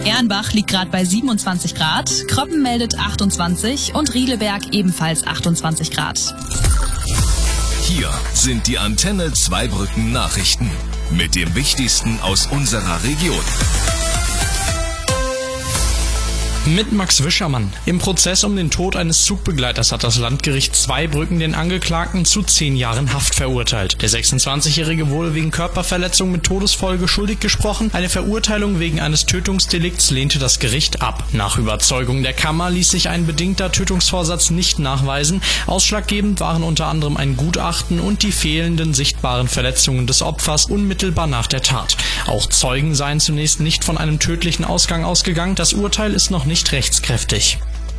Ehrenbach liegt gerade bei 27 Grad, Kröppen meldet 28 und Riedleberg ebenfalls 28 Grad. Hier sind die Antenne Zweibrücken Nachrichten mit dem Wichtigsten aus unserer Region. Mit Max Wischermann. Im Prozess um den Tod eines Zugbegleiters hat das Landgericht Zweibrücken den Angeklagten zu 10 Jahren Haft verurteilt. Der 26-Jährige wurde wegen Körperverletzung mit Todesfolge schuldig gesprochen. Eine Verurteilung wegen eines Tötungsdelikts lehnte das Gericht ab. Nach Überzeugung der Kammer ließ sich ein bedingter Tötungsvorsatz nicht nachweisen. Ausschlaggebend waren unter anderem ein Gutachten und die fehlenden sichtbaren Verletzungen des Opfers unmittelbar nach der Tat. Auch Zeugen seien zunächst nicht von einem tödlichen Ausgang ausgegangen. Das Urteil ist noch nicht rechtskräftig.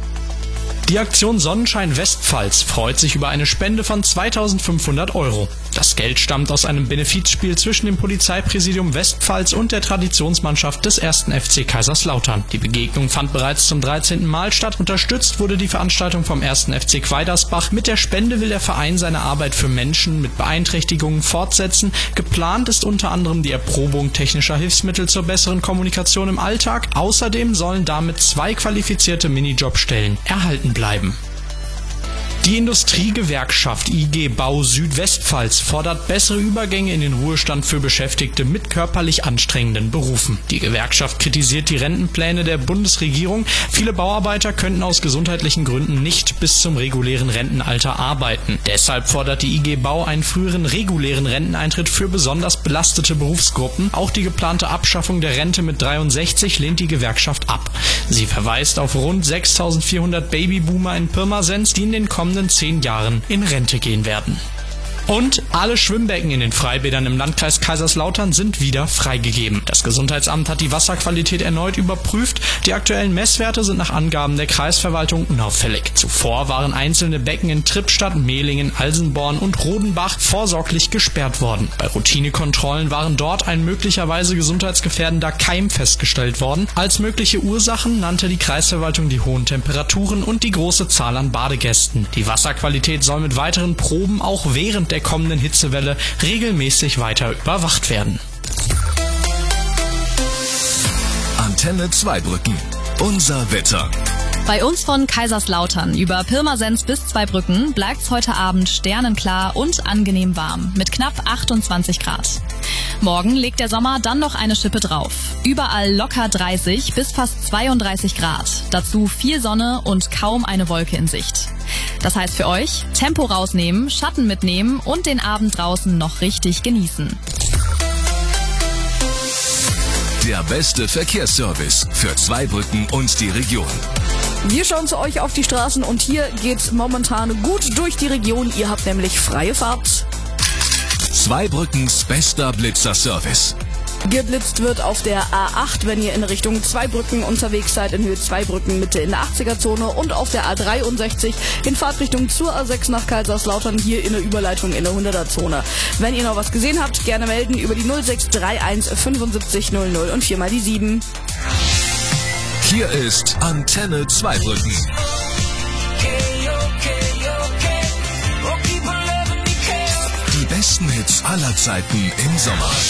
Die Aktion Sonnenschein Westpfalz freut sich über eine Spende von 2.500 €. Das Geld stammt aus einem Benefizspiel zwischen dem Polizeipräsidium Westpfalz und der Traditionsmannschaft des 1. FC Kaiserslautern. Die Begegnung fand bereits zum 13. Mal statt. Unterstützt wurde die Veranstaltung vom 1. FC Quaidersbach. Mit der Spende will der Verein seine Arbeit für Menschen mit Beeinträchtigungen fortsetzen. Geplant ist unter anderem die Erprobung technischer Hilfsmittel zur besseren Kommunikation im Alltag. Außerdem sollen damit 2 qualifizierte Minijobstellen erhalten bleiben. Die Industriegewerkschaft IG Bau Südwestpfalz fordert bessere Übergänge in den Ruhestand für Beschäftigte mit körperlich anstrengenden Berufen. Die Gewerkschaft kritisiert die Rentenpläne der Bundesregierung. Viele Bauarbeiter könnten aus gesundheitlichen Gründen nicht bis zum regulären Rentenalter arbeiten. Deshalb fordert die IG Bau einen früheren regulären Renteneintritt für besonders belastete Berufsgruppen. Auch die geplante Abschaffung der Rente mit 63 lehnt die Gewerkschaft ab. Sie verweist auf rund 6.400 Babyboomer in Pirmasens, die in den kommenden 10 Jahren in Rente gehen werden. Und alle Schwimmbecken in den Freibädern im Landkreis Kaiserslautern sind wieder freigegeben. Das Gesundheitsamt hat die Wasserqualität erneut überprüft. Die aktuellen Messwerte sind nach Angaben der Kreisverwaltung unauffällig. Zuvor waren einzelne Becken in Trippstadt, Mehlingen, Alsenborn und Rodenbach vorsorglich gesperrt worden. Bei Routinekontrollen waren dort ein möglicherweise gesundheitsgefährdender Keim festgestellt worden. Als mögliche Ursachen nannte die Kreisverwaltung die hohen Temperaturen und die große Zahl an Badegästen. Die Wasserqualität soll mit weiteren Proben auch während der kommenden Hitzewelle regelmäßig weiter überwacht werden. Antenne Zweibrücken. Unser Wetter. Bei uns von Kaiserslautern über Pirmasens bis Zweibrücken bleibt's heute Abend sternenklar und angenehm warm mit knapp 28 Grad. Morgen legt der Sommer dann noch eine Schippe drauf. Überall locker 30 bis fast 32 Grad. Dazu viel Sonne und kaum eine Wolke in Sicht. Das heißt für euch, Tempo rausnehmen, Schatten mitnehmen und den Abend draußen noch richtig genießen. Der beste Verkehrsservice für Zweibrücken und die Region. Wir schauen zu euch auf die Straßen und hier geht's momentan gut durch die Region. Ihr habt nämlich freie Fahrt. Zweibrückens bester Blitzer-Service. Geblitzt wird auf der A8, wenn ihr in Richtung Zweibrücken unterwegs seid, in Höhe Zweibrücken Mitte in der 80er-Zone und auf der A63 in Fahrtrichtung zur A6 nach Kaiserslautern, hier in der Überleitung in der 100er-Zone. Wenn ihr noch was gesehen habt, gerne melden über die 0631 75 00 und 4 mal die 7. Hier ist Antenne Zweibrücken. Die besten Hits aller Zeiten im Sommer.